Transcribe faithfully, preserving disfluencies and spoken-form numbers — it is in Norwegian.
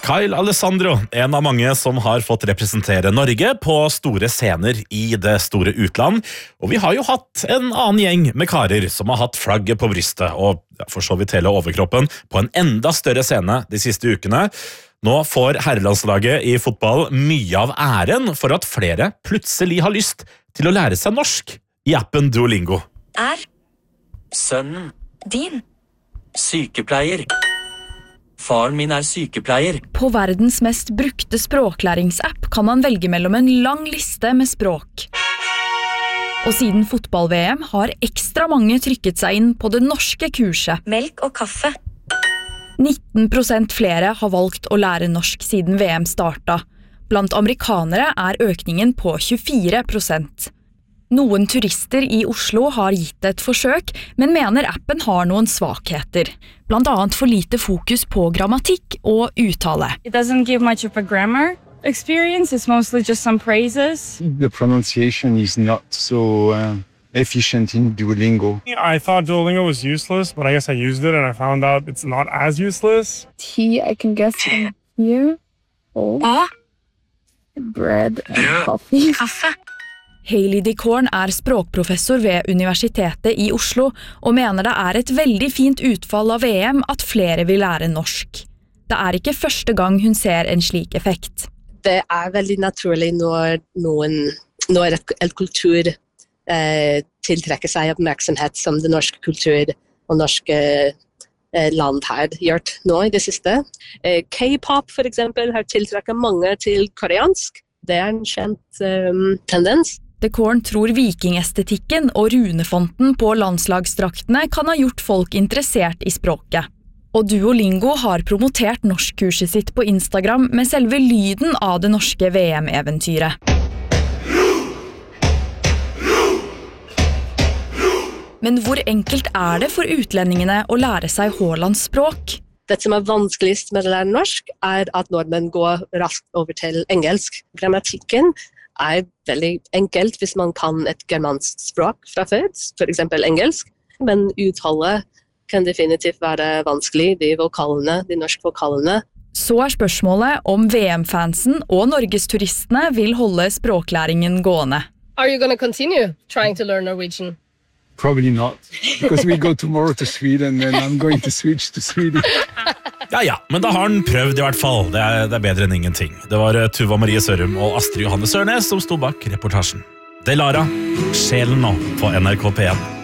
Kyle Alessandro, en av mange som har fått representere Norge på store scener i det store utland. Og vi har jo hatt en annen gjeng med karer som har hatt flagget på brystet og for så vidt hele overkroppen på en enda større scene de siste ukene. Nå får herrelandslaget i fotball mye av æren for at flere plutselig har lyst til å lære seg norsk i appen Duolingo. Er sønnen din sykepleier? Faren min er sykepleier. På verdens mest brukte språklæringsapp kan man velge mellom en lang liste med språk. Og siden fotball-V M har ekstra mange trykket seg inn på det norske kurset. Melk og kaffe. nitten prosent flere har valgt å lære norsk siden V M starta. Blant amerikanere er økningen på tjuefire prosent. Noen turister i Oslo har gitt et forsøk, men mener appen har noen svakheter. Blant annet for lite fokus på grammatikk og uttale. It doesn't give much of a grammar experience, it's mostly just some phrases. The pronunciation is not so uh, efficient in Duolingo. I thought Duolingo was useless, but I guess I used it and I found out it's not as useless. Tea, I can guess from here. Oh. Og Bread and coffee. kaffe. Hailey Decorn er språkprofessor ved Universitetet i Oslo og mener det er et veldig fint utfall av V M at flere vil lære norsk. Det er ikke første gang hun ser en slik effekt. Det er veldig naturlig når, noen, når et, et kultur eh, tiltrekker seg oppmerksomhet som det norske kultur og norske eh, land har gjort nå i det siste. Eh, K-pop for eksempel har tiltrekket mange til koreansk. Det er en kjent eh, tendens. Decorn tror vikingestetikken og runefonten på landslagsdraktene kan ha gjort folk interessert i språket. Og Duolingo har promotert norskkurset sitt på Instagram med selve lyden av det norske V M-eventyret. Men hvor enkelt er det for utlendingene å lære seg Haalands språk? Det som er vanskeligst med å lære norsk er at nordmenn går raskt over til engelsk. Grammatikken er veldig enkelt hvis man kan et germansk språk fra før, for eksempel engelsk. Men uttale kan definitivt være vanskelig, de vokalene, de norske vokalene. Så er spørsmålet om V M-fansen og norgesturistene vil holde språklæringen gående. Are you going to continue trying to learn Norwegian? Probably not, because we go tomorrow to Sweden and I'm going to switch to Sweden. Ja, ja, men da har han prøvd i hvert fall. Det er, det er bedre enn ingenting. Det var Tuva Marie Sørum og Astrid Johanne Sørnes som sto bak reportasjen. Det er Lara, sjelen nå på N R K P en.